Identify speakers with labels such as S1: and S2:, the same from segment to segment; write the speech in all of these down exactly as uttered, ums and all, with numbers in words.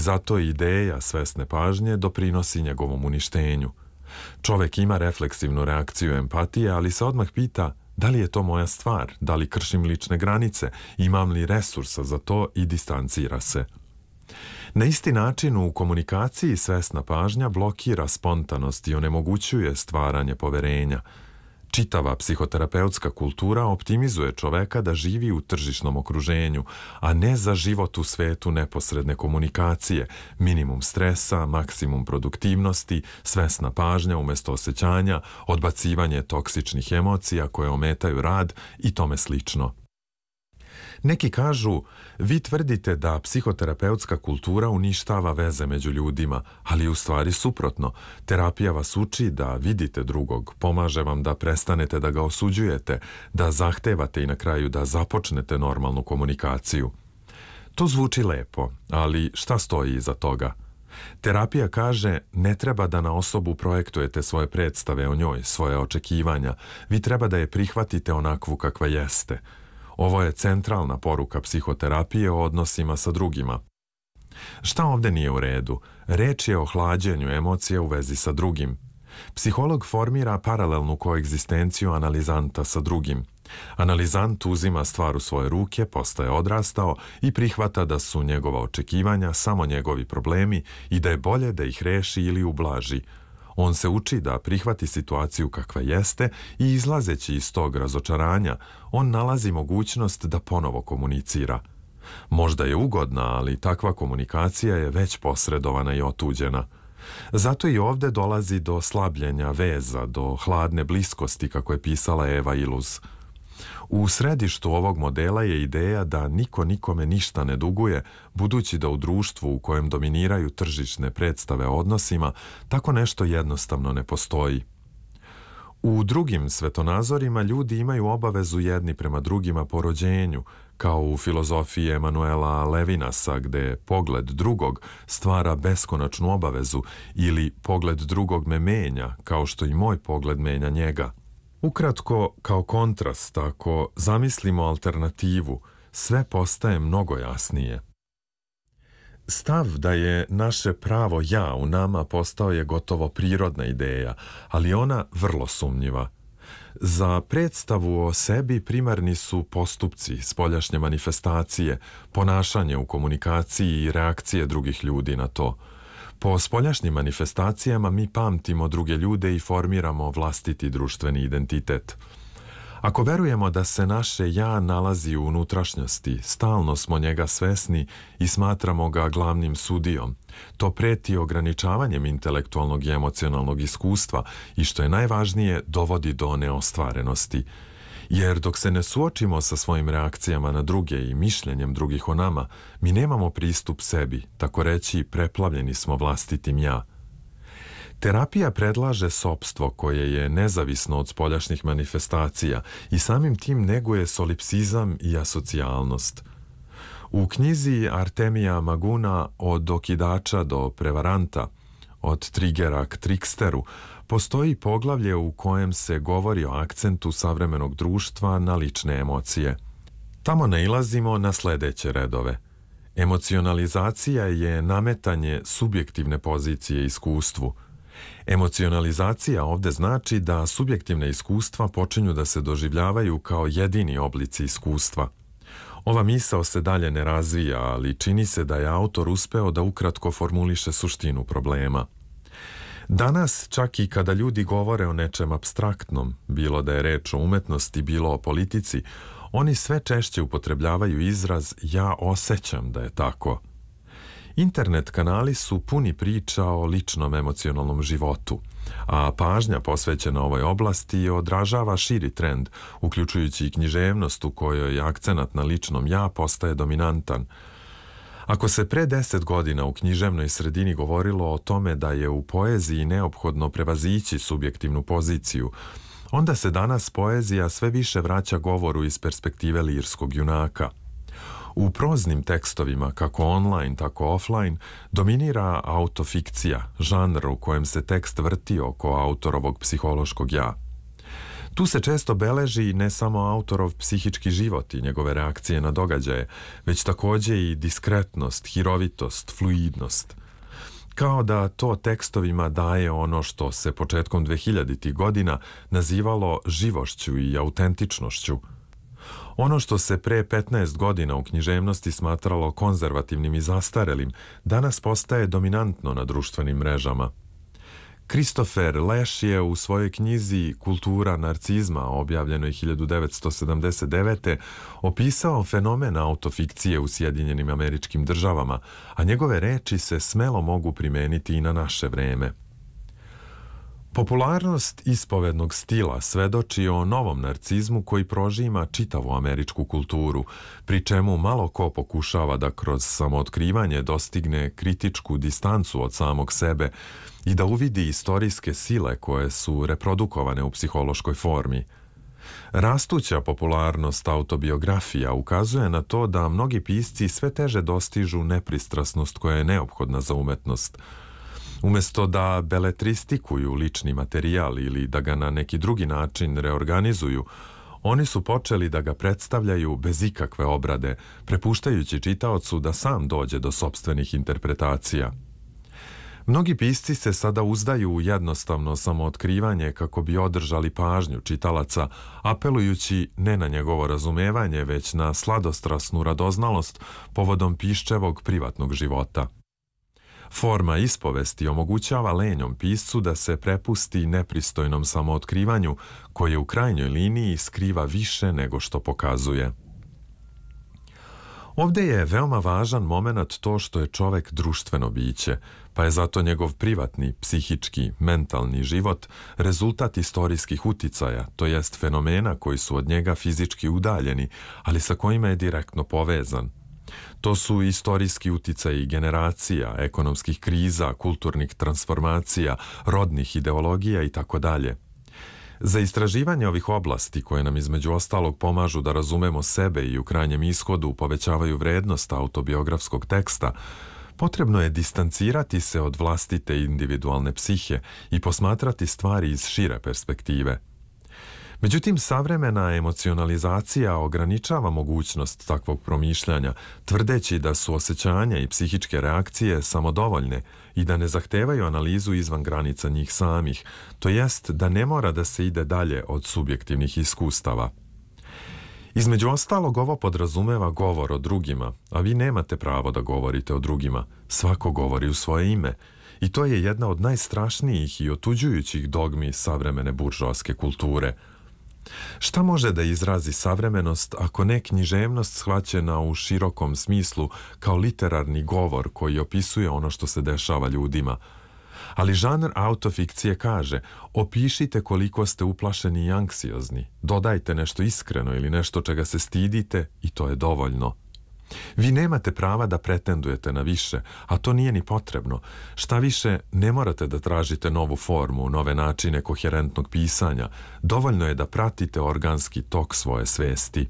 S1: zato ideja svesne pažnje doprinosi njegovom uništenju. Čovek ima refleksivnu reakciju empatije, ali se odmah pita da li je to moja stvar, da li kršim lične granice, imam li resursa za to i distancira se. Na isti način u komunikaciji svesna pažnja blokira spontanost i onemogućuje stvaranje poverenja. Čitava psihoterapeutska kultura optimizuje čoveka da živi u tržišnom okruženju, a ne za život u svetu neposredne komunikacije, minimum stresa, maksimum produktivnosti, svesna pažnja umjesto osjećanja, odbacivanje toksičnih emocija koje ometaju rad i tome slično. Neki kažu, vi tvrdite da psihoterapeutska kultura uništava veze među ljudima, ali u stvari suprotno. Terapija vas uči da vidite drugog, pomaže vam da prestanete da ga osuđujete, da zahtevate i na kraju da započnete normalnu komunikaciju. To zvuči lepo, ali šta stoji iza toga? Terapija kaže, ne treba da na osobu projektujete svoje predstave o njoj, svoje očekivanja, vi treba da je prihvatite onakvu kakva jeste. Ovo je centralna poruka psihoterapije o odnosima sa drugima. Šta ovdje nije u redu? Reč je o hlađenju emocija u vezi sa drugim. Psiholog formira paralelnu koegzistenciju analizanta sa drugim. Analizant uzima stvar u svoje ruke, postaje odrastao i prihvata da su njegova očekivanja samo njegovi problemi i da je bolje da ih reši ili ublaži. On se uči da prihvati situaciju kakva jeste i izlazeći iz tog razočaranja, on nalazi mogućnost da ponovo komunicira. Možda je ugodna, ali takva komunikacija je već posredovana i otuđena. Zato i ovdje dolazi do slabljenja veza, do hladne bliskosti, kako je pisala Eva Illouz. U središtu ovog modela je ideja da niko nikome ništa ne duguje, budući da u društvu u kojem dominiraju tržišne predstave o odnosima, tako nešto jednostavno ne postoji. U drugim svetonazorima ljudi imaju obavezu jedni prema drugima po rođenju, kao u filozofiji Emanuela Levinasa, gde pogled drugog stvara beskonačnu obavezu ili pogled drugog me menja, kao što i moj pogled menja njega. Ukratko, kao kontrast, ako zamislimo alternativu, sve postaje mnogo jasnije. Stav da je naše pravo ja u nama postao je gotovo prirodna ideja, ali ona vrlo sumnjiva. Za predstavu o sebi primarni su postupci, spoljašnje manifestacije, ponašanje u komunikaciji i reakcije drugih ljudi na to. Po spoljašnjim manifestacijama mi pamtimo druge ljude i formiramo vlastiti društveni identitet. Ako verujemo da se naše ja nalazi u unutrašnjosti, stalno smo njega svesni i smatramo ga glavnim sudijom. To preti ograničavanjem intelektualnog i emocionalnog iskustva i, što je najvažnije, dovodi do neostvarenosti. Jer dok se ne suočimo sa svojim reakcijama na druge i mišljenjem drugih o nama, mi nemamo pristup sebi, tako reći preplavljeni smo vlastitim ja. Terapija predlaže sopstvo koje je nezavisno od spoljašnjih manifestacija i samim tim neguje solipsizam i asocijalnost. U knjizi Artemija Maguna Od okidača do prevaranta, od trigera k triksteru, postoji poglavlje u kojem se govori o akcentu savremenog društva na lične emocije. Tamo nailazimo na sledeće redove. Emocionalizacija je nametanje subjektivne pozicije iskustvu. Emocionalizacija ovdje znači da subjektivne iskustva počinju da se doživljavaju kao jedini oblici iskustva. Ova misao se dalje ne razvija, ali čini se da je autor uspeo da ukratko formuliše suštinu problema. Danas, čak i kada ljudi govore o nečem apstraktnom, bilo da je reč o umetnosti, bilo o politici, oni sve češće upotrebljavaju izraz ja osjećam da je tako. Internet kanali su puni priča o ličnom emocionalnom životu, a pažnja posvećena ovoj oblasti odražava širi trend, uključujući i književnost u kojoj akcenat na ličnom ja postaje dominantan. Ako se pre deset godina u književnoj sredini govorilo o tome da je u poeziji neophodno prevazići subjektivnu poziciju, onda se danas poezija sve više vraća govoru iz perspektive lirskog junaka. U proznim tekstovima, kako online, tako offline, dominira autofikcija, žanr u kojem se tekst vrti oko autorovog psihološkog ja. Tu se često beleži ne samo autorov psihički život i njegove reakcije na događaje, već također i diskretnost, hirovitost, fluidnost. Kao da to tekstovima daje ono što se početkom dvehiljaditih godina nazivalo živošću i autentičnošću. Ono što se pre petnaest godina u književnosti smatralo konzervativnim i zastarelim, danas postaje dominantno na društvenim mrežama. Christopher Lasch je u svojoj knjizi Kultura narcizma, objavljenoj hiljadu devetsto sedamdeset devete. opisao fenomen autofikcije u Sjedinjenim Američkim Državama, a njegove reči se smelo mogu primeniti i na naše vreme. Popularnost ispovednog stila svedoči o novom narcizmu koji prožima čitavu američku kulturu, pri čemu malo ko pokušava da kroz samootkrivanje dostigne kritičku distancu od samog sebe i da uvidi istorijske sile koje su reprodukovane u psihološkoj formi. Rastuća popularnost autobiografija ukazuje na to da mnogi pisci sve teže dostižu nepristrasnost koja je neophodna za umetnost. Umjesto da beletristikuju lični materijal ili da ga na neki drugi način reorganizuju, oni su počeli da ga predstavljaju bez ikakve obrade, prepuštajući čitaocu da sam dođe do sopstvenih interpretacija. Mnogi pisci se sada uzdaju u jednostavno samootkrivanje kako bi održali pažnju čitalaca, apelujući ne na njegovo razumevanje, već na sladostrasnu radoznalost povodom piščevog privatnog života. Forma ispovesti omogućava lenjom piscu da se prepusti nepristojnom samootkrivanju koje u krajnjoj liniji skriva više nego što pokazuje. Ovdje je veoma važan moment to što je čovek društveno biće, pa je zato njegov privatni, psihički, mentalni život rezultat istorijskih uticaja, to jest fenomena koji su od njega fizički udaljeni, ali sa kojima je direktno povezan. To su istorijski uticaji generacija, ekonomskih kriza, kulturnih transformacija, rodnih ideologija i tako dalje. Za istraživanje ovih oblasti, koje nam između ostalog pomažu da razumemo sebe i u krajnjem ishodu povećavaju vrednost autobiografskog teksta, potrebno je distancirati se od vlastite individualne psihe i posmatrati stvari iz šire perspektive. Međutim, savremena emocionalizacija ograničava mogućnost takvog promišljanja, tvrdeći da su osjećanja i psihičke reakcije samodovoljne i da ne zahtevaju analizu izvan granica njih samih, to jest da ne mora da se ide dalje od subjektivnih iskustava. Između ostalog, ovo podrazumeva govor o drugima, a vi nemate pravo da govorite o drugima. Svako govori u svoje ime. I to je jedna od najstrašnijih i otuđujućih dogmi savremene buržoaske kulture. Šta može da izrazi savremenost ako ne književnost shvaćena u širokom smislu kao literarni govor koji opisuje ono što se dešava ljudima? Ali žanr autofikcije kaže: opišite koliko ste uplašeni i anksiozni, dodajte nešto iskreno ili nešto čega se stidite i to je dovoljno. Vi nemate prava da pretendujete na više, a to nije ni potrebno. Šta više, ne morate da tražite novu formu, nove načine koherentnog pisanja. Dovoljno je da pratite organski tok svoje svesti.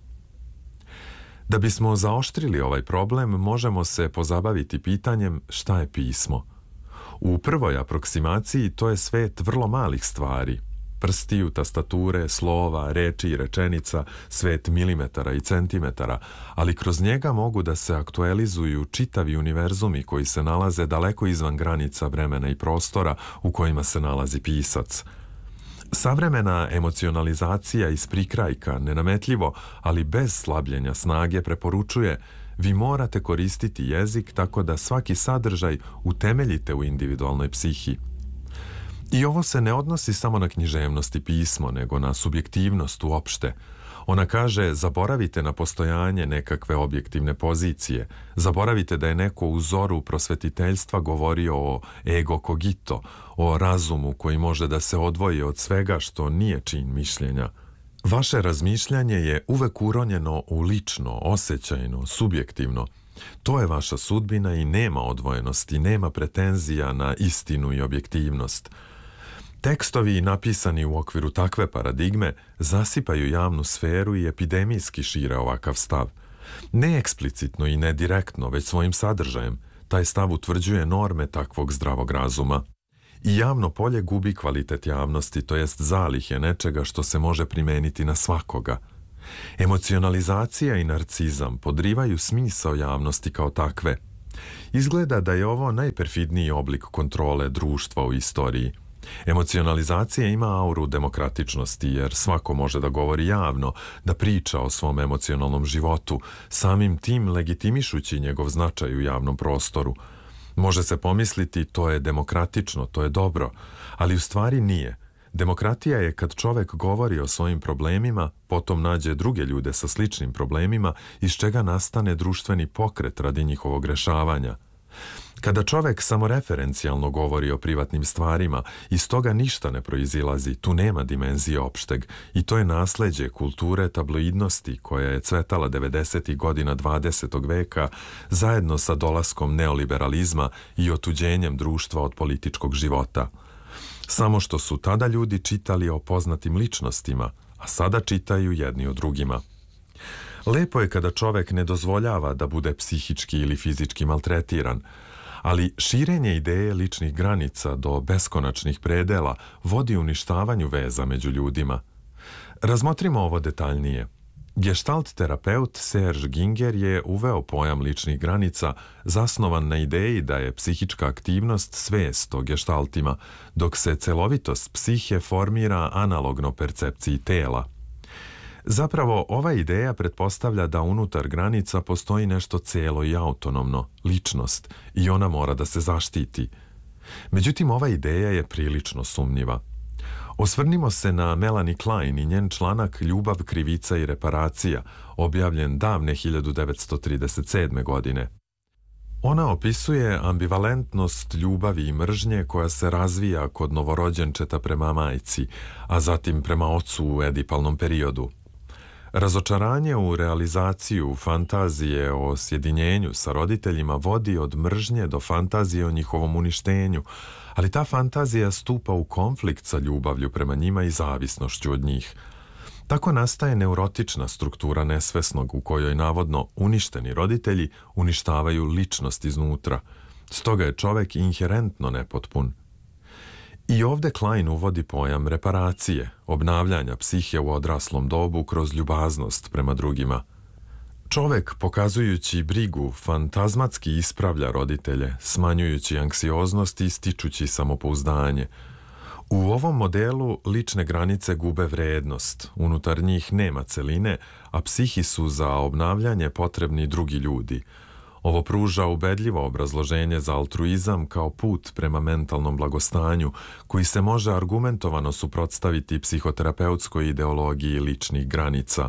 S1: Da bismo zaoštrili ovaj problem, možemo se pozabaviti pitanjem šta je pismo. U prvoj aproksimaciji to je svet vrlo malih stvari. Prstiju, tastature, slova, reči i rečenica, svet milimetara i centimetara, ali kroz njega mogu da se aktualizuju čitavi univerzumi koji se nalaze daleko izvan granica vremena i prostora u kojima se nalazi pisac. Savremena emocionalizacija iz prikrajka, nenametljivo, ali bez slabljenja snage, preporučuje: vi morate koristiti jezik tako da svaki sadržaj utemeljite u individualnoj psihi. I ovo se ne odnosi samo na književnost i pismo, nego na subjektivnost uopšte. Ona kaže: zaboravite na postojanje nekakve objektivne pozicije, zaboravite da je neko u zoru prosvetiteljstva govorio o ego cogito, o razumu koji može da se odvoji od svega što nije čin mišljenja. Vaše razmišljanje je uvek uronjeno u lično, osjećajno, subjektivno. To je vaša sudbina i nema odvojenosti, nema pretenzija na istinu i objektivnost. Tekstovi napisani u okviru takve paradigme zasipaju javnu sferu i epidemijski šire ovakav stav. Ne eksplicitno i ne direktno, već svojim sadržajem. Taj stav utvrđuje norme takvog zdravog razuma. I javno polje gubi kvalitet javnosti, to jest zalihe nečega što se može primeniti na svakoga. Emocionalizacija i narcizam podrivaju smisao javnosti kao takve. Izgleda da je ovo najperfidniji oblik kontrole društva u istoriji. Emocionalizacija ima auru demokratičnosti jer svako može da govori javno, da priča o svom emocionalnom životu, samim tim legitimišući njegov značaj u javnom prostoru. Može se pomisliti to je demokratično, to je dobro, ali u stvari nije. Demokratija je kad čovek govori o svojim problemima, potom nađe druge ljude sa sličnim problemima, iz čega nastane društveni pokret radi njihovog rešavanja. Kada čovek samoreferencijalno govori o privatnim stvarima, iz toga ništa ne proizilazi, tu nema dimenzije opšteg i to je nasleđe kulture tabloidnosti koja je cvetala devedesetih godina dvadesetog veka zajedno sa dolaskom neoliberalizma i otuđenjem društva od političkog života. Samo što su tada ljudi čitali o poznatim ličnostima, a sada čitaju jedni o drugima. Lepo je kada čovek ne dozvoljava da bude psihički ili fizički maltretiran, ali širenje ideje ličnih granica do beskonačnih predela vodi uništavanju veza među ljudima. Razmotrimo ovo detaljnije. Gestalt terapeut Serge Ginger je uveo pojam ličnih granica zasnovan na ideji da je psihička aktivnost svest o gestaltima, dok se celovitost psihe formira analogno percepciji tela. Zapravo, ova ideja pretpostavlja da unutar granica postoji nešto celo i autonomno, ličnost, i ona mora da se zaštiti. Međutim, ova ideja je prilično sumnjiva. Osvrnimo se na Melanie Klein i njen članak Ljubav, krivica i reparacija, objavljen davne hiljadu devetsto trideset sedme. godine. Ona opisuje ambivalentnost ljubavi i mržnje koja se razvija kod novorođenčeta prema majci, a zatim prema ocu u edipalnom periodu. Razočaranje u realizaciju fantazije o sjedinjenju sa roditeljima vodi od mržnje do fantazije o njihovom uništenju, ali ta fantazija stupa u konflikt sa ljubavlju prema njima i zavisnošću od njih. Tako nastaje neurotična struktura nesvesnog u kojoj navodno uništeni roditelji uništavaju ličnost iznutra. Stoga je čovek inherentno nepotpun. I ovde Klein uvodi pojam reparacije, obnavljanja psihe u odraslom dobu kroz ljubaznost prema drugima. Čovek, pokazujući brigu, fantazmatski ispravlja roditelje, smanjujući anksioznost i stičući samopouzdanje. U ovom modelu lične granice gube vrednost, unutar njih nema celine, a psihi su za obnavljanje potrebni drugi ljudi. Ovo pruža ubedljivo obrazloženje za altruizam kao put prema mentalnom blagostanju, koji se može argumentovano suprotstaviti psihoterapeutskoj ideologiji ličnih granica.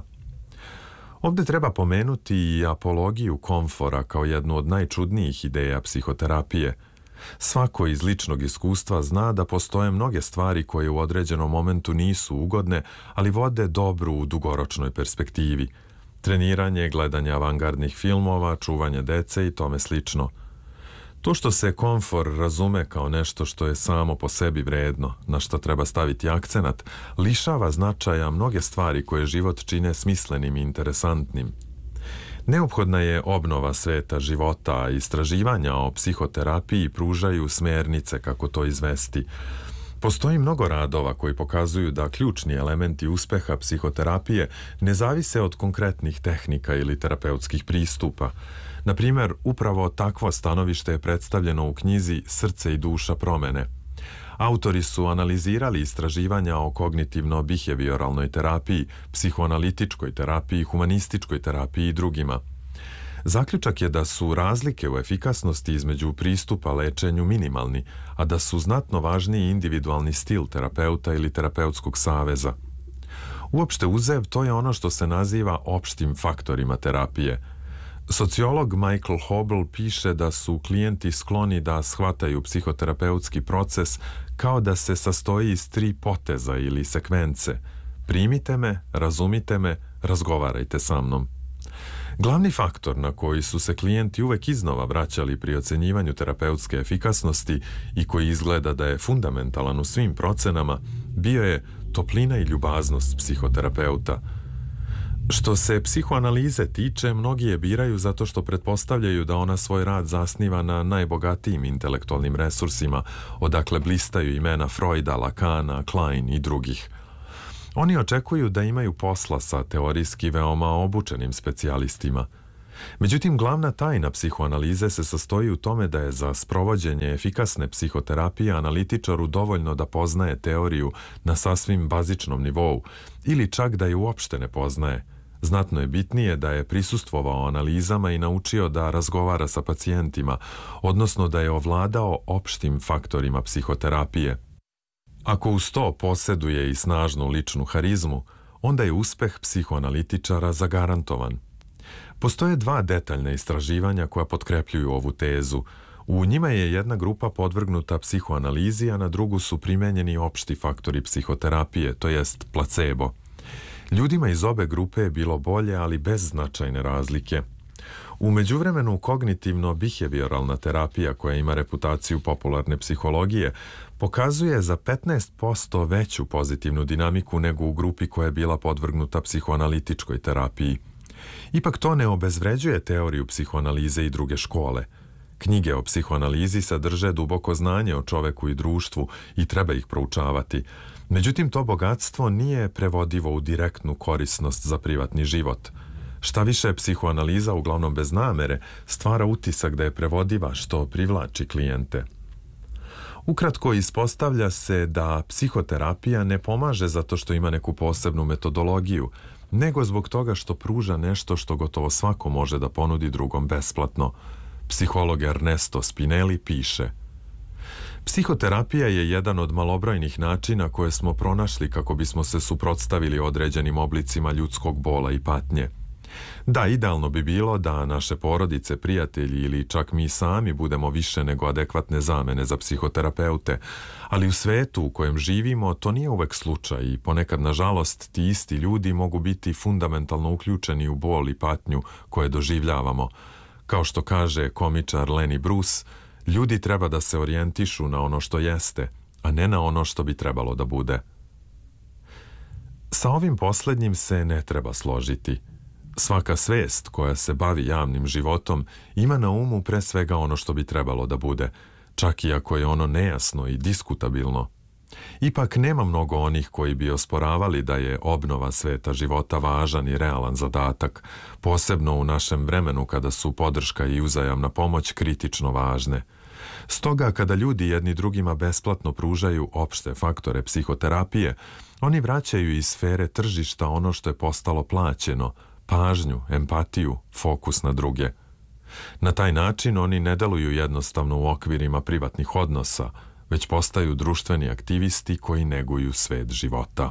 S1: Ovde treba pomenuti i apologiju komfora kao jednu od najčudnijih ideja psihoterapije. Svako iz ličnog iskustva zna da postoje mnoge stvari koje u određenom momentu nisu ugodne, ali vode dobru u dugoročnoj perspektivi. Treniranje, gledanje avangardnih filmova, čuvanje dece i tome slično. To što se komfor razume kao nešto što je samo po sebi vredno, na što treba staviti akcenat, lišava značaja mnoge stvari koje život čine smislenim i interesantnim. Neophodna je obnova sveta života, a istraživanja o psihoterapiji pružaju smernice kako to izvesti. Postoji mnogo radova koji pokazuju da ključni elementi uspeha psihoterapije ne zavise od konkretnih tehnika ili terapeutskih pristupa. Na primjer, upravo takvo stanovište je predstavljeno u knjizi Srce i duša promene. Autori su analizirali istraživanja o kognitivno-bihevioralnoj terapiji, psihoanalitičkoj terapiji, humanističkoj terapiji i drugima. Zaključak je da su razlike u efikasnosti između pristupa lečenju minimalni, a da su znatno važniji individualni stil terapeuta ili terapeutskog saveza. Uopšte uzev, to je ono što se naziva opštim faktorima terapije. Sociolog Michael Hobel piše da su klijenti skloni da shvataju psihoterapeutski proces kao da se sastoji iz tri poteza ili sekvence. Primite me, razumite me, razgovarajte sa mnom. Glavni faktor na koji su se klijenti uvek iznova vraćali pri ocenjivanju terapeutske efikasnosti i koji izgleda da je fundamentalan u svim procenama, bio je toplina i ljubaznost psihoterapeuta. Što se psihoanalize tiče, mnogi je biraju zato što pretpostavljaju da ona svoj rad zasniva na najbogatijim intelektualnim resursima, odakle blistaju imena Freuda, Lacana, Klein i drugih. Oni očekuju da imaju posla sa teorijski veoma obučenim specijalistima. Međutim, glavna tajna psihoanalize se sastoji u tome da je za sprovođenje efikasne psihoterapije analitičaru dovoljno da poznaje teoriju na sasvim bazičnom nivou ili čak da je uopšte ne poznaje. Znatno je bitnije da je prisustvovao analizama i naučio da razgovara sa pacijentima, odnosno da je ovladao opštim faktorima psihoterapije. Ako uz to posjeduje i snažnu ličnu harizmu, onda je uspeh psihoanalitičara zagarantovan. Postoje dva detaljna istraživanja koja potkrepljuju ovu tezu. U njima je jedna grupa podvrgnuta psihoanalizi, a na drugu su primenjeni opšti faktori psihoterapije, to jest placebo. Ljudima iz obe grupe je bilo bolje, ali bez značajne razlike. U međuvremenu, kognitivno-bihevioralna terapija, koja ima reputaciju popularne psihologije, pokazuje za petnaest posto veću pozitivnu dinamiku nego u grupi koja je bila podvrgnuta psihoanalitičkoj terapiji. Ipak to ne obezvređuje teoriju psihoanalize i druge škole. Knjige o psihoanalizi sadrže duboko znanje o čoveku i društvu i treba ih proučavati. Međutim, to bogatstvo nije prevodivo u direktnu korisnost za privatni život. Šta više, psihoanaliza, uglavnom bez namere, stvara utisak da je prevodiva, što privlači klijente. Ukratko, ispostavlja se da psihoterapija ne pomaže zato što ima neku posebnu metodologiju, nego zbog toga što pruža nešto što gotovo svako može da ponudi drugom besplatno. Psiholog Ernesto Spinelli piše: psihoterapija je jedan od malobrojnih načina koje smo pronašli kako bismo se suprotstavili određenim oblicima ljudskog bola i patnje. Da, idealno bi bilo da naše porodice, prijatelji ili čak mi sami budemo više nego adekvatne zamene za psihoterapeute, ali u svetu u kojem živimo to nije uvek slučaj i ponekad, nažalost, ti isti ljudi mogu biti fundamentalno uključeni u bol i patnju koje doživljavamo. Kao što kaže komičar Lenny Bruce, ljudi treba da se orijentišu na ono što jeste, a ne na ono što bi trebalo da bude. Sa ovim poslednjim se ne treba složiti. Svaka svest koja se bavi javnim životom ima na umu pre svega ono što bi trebalo da bude, čak i ako je ono nejasno i diskutabilno. Ipak nema mnogo onih koji bi osporavali da je obnova sveta života važan i realan zadatak, posebno u našem vremenu kada su podrška i uzajamna pomoć kritično važne. Stoga, kada ljudi jedni drugima besplatno pružaju opšte faktore psihoterapije, oni vraćaju iz sfere tržišta ono što je postalo plaćeno, pažnju, empatiju, fokus na druge. Na taj način oni ne deluju jednostavno u okvirima privatnih odnosa, već postaju društveni aktivisti koji neguju svet života.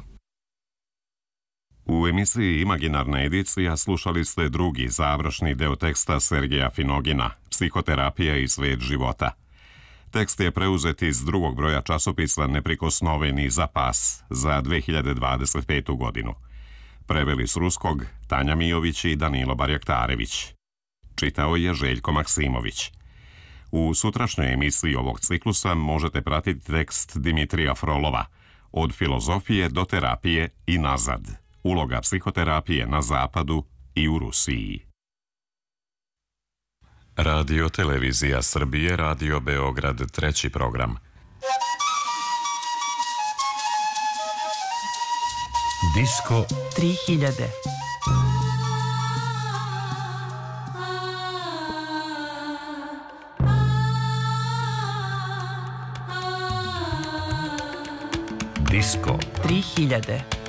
S2: U emisiji Imaginarna edicija slušali ste drugi završni deo teksta Sergeja Finogina, Psihoterapija i svet života. Tekst je preuzet iz drugog broja časopisa Neprikosnoveni zapas za dve hiljade dvadeset petu. godinu. Preveli s ruskog Tanja Mijović i Danilo Barjaktarević. Čitao je Željko Maksimović. U sutrašnjoj emisiji ovog ciklusa možete pratiti tekst Dimitrija Frolova Od filozofije do terapije i nazad. Uloga psihoterapije na Zapadu i u Rusiji. Radio Televizija Srbije, Radio Beograd, treći program.
S3: Disko
S4: tri hiljade.
S3: Disko
S4: tri hiljade.